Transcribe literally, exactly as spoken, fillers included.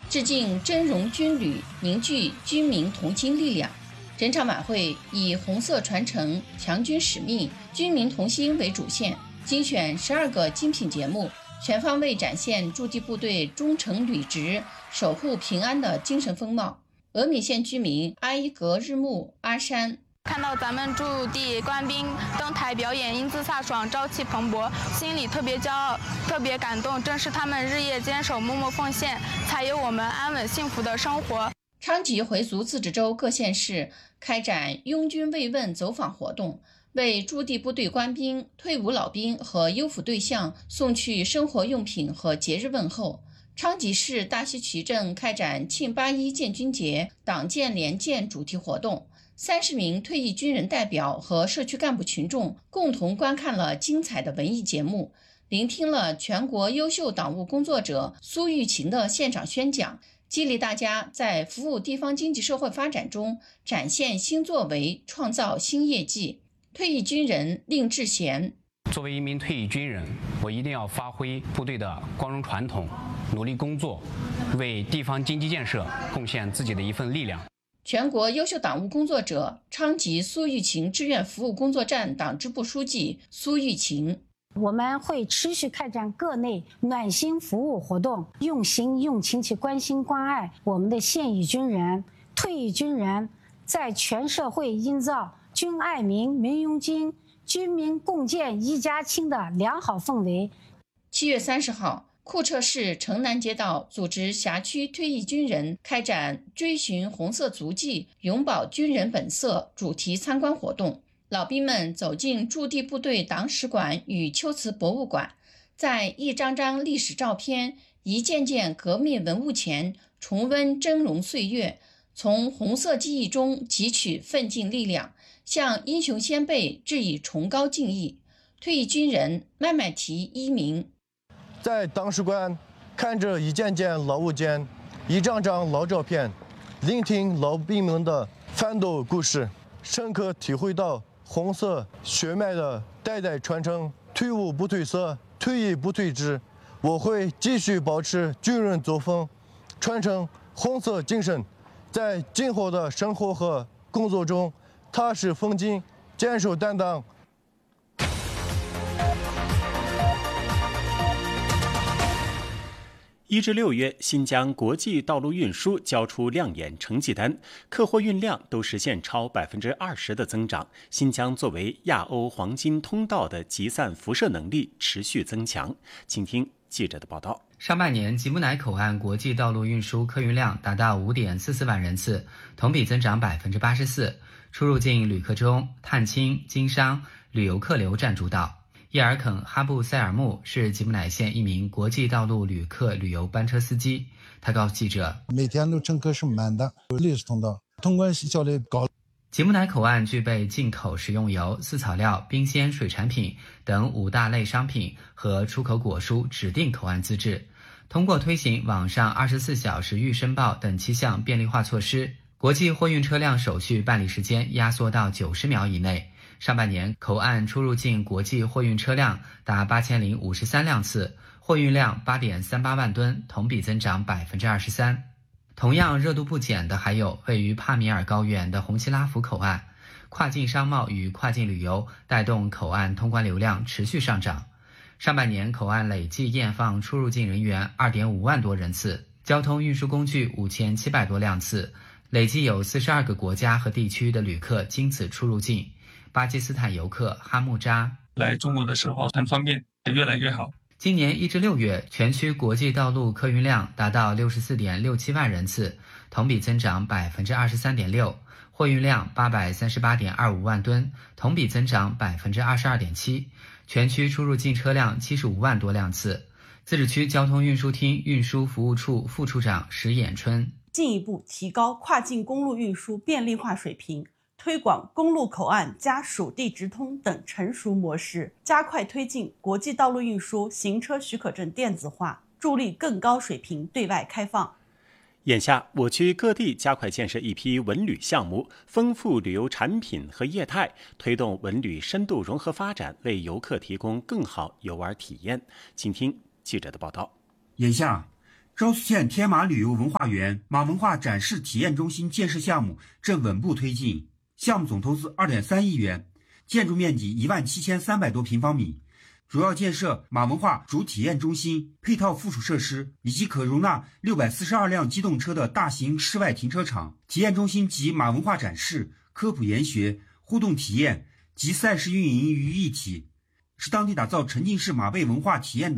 致敬峥嵘军旅，凝聚军民同心力量。整场晚会以红色传承、强军使命、军民同心为主线，精选十二个精品节目，全方位展现驻地部队忠诚履职、守护平安的精神风貌。峨眉县居民阿依格日暮、阿山。 看到咱们驻地官兵登台表演，英姿飒爽，朝气蓬勃，心里特别骄傲，特别感动。正是他们日夜坚守、默默奉献，才有我们安稳幸福的生活。 昌吉回族自治州各县市开展拥军慰问走访活动，为驻地部队官兵、退伍老兵和优抚对象送去生活用品和节日问候。昌吉市大溪渠镇开展庆八一建军节党建联建主题活动，三十名退役军人代表和社区干部群众共同观看了精彩的文艺节目，聆听了全国优秀党务工作者苏玉琴的现场宣讲，激励大家在服务地方经济社会发展中展现新作为，创造新业绩。退役军人令志贤： 作为一名退役军人，我一定要发挥部队的光荣传统，努力工作，为地方经济建设贡献自己的一份力量。 全国优秀党务工作者昌吉苏玉琴志愿服务工作站党支部书记苏玉琴： 我们会持续开展各类暖心服务活动，用心用情去关心关爱我们的现役军人、退役军人，在全社会营造军爱民、民拥军、军民共建一家亲的良好氛围。 七月三十号，库车市城南街道组织辖区退役军人开展追寻红色足迹，永葆军人本色主题参观活动。老兵们走进驻地部队党史馆与秋瓷博物馆，在一张张历史照片、一件件革命文物前重温峥嵘岁月，从红色记忆中汲取奋进力量，向英雄先辈致以崇高敬意。退役军人麦麦提一鸣： 在党史馆看着一件件老物件，一张张老照片，聆听老兵们的奋斗故事，深刻体会到红色血脉的代代传承，退伍不褪色，退役不退志。我会继续保持军人作风，传承红色精神，在今后的生活和工作中踏实奋进，坚守担当。 一至六月，新疆国际道路运输交出亮眼成绩单，客货运量都实现超百分之二十的增长。新疆作为亚欧黄金通道的集散辐射能力持续增强。请听记者的报道。 上半年，吉木乃口岸国际道路运输客运量达到 五点四四万人次，同比增长百分之八十四。出入境旅客中，探亲、经商、旅游客流占主导。叶尔肯·哈布塞尔木是吉木乃县一名国际道路旅客旅游班车司机，他告诉记者， 每天的乘客是满的，历史通道通关效率高。 吉木乃口岸具备进口食用油、饲草料、冰鲜水产品等五大类商品和出口果蔬指定口岸资质。通过推行网上二十四小时预申报等七项便利化措施，国际货运车辆手续办理时间压缩到九十秒以内。上半年，口岸出入境国际货运车辆达八千零五十三辆次，货运量八点三八万吨，同比增长百分之二十三。同样热度不减的还有位于帕米尔高原的红旗拉福口岸，跨境商贸与跨境旅游带动口岸通关流量持续上涨。上半年口岸累计验放出入境人员 二点五万多人次，交通运输工具五千七百多辆次，累计有四十二个国家和地区的旅客经此出入境。巴基斯坦游客哈木扎来中国的时候很方便，也越来越好。 今年一至六月，全区国际道路客运量达到 六十四点六七万人次，同比增长 百分之二十三点六， 货运量 八百三十八点二五万吨，同比增长 百分之二十二点七， 全区出入境车辆七十五万多辆次。自治区交通运输厅运输服务处副处长石衍春： 进一步提高跨境公路运输便利化水平，推广公路口岸加属地直通等成熟模式，加快推进国际道路运输行车许可证电子化，助力更高水平对外开放。 眼下，我区各地加快建设一批文旅项目，丰富旅游产品和业态，推动文旅深度融合发展，为游客提供更好游玩体验。请听记者的报道。 眼下， 昭苏县天马旅游文化园马文化展示体验中心建设项目正稳步推进，项目总投资 二点三亿元，建筑面积一万七千三百多平方米，主要建设马文化主体验中心、配套附属设施以及可容纳六百四十二辆机动车的大型室外停车场。体验中心集马文化展示、科普研学、互动体验及赛事运营于一体，是当地打造沉浸式马背文化体验的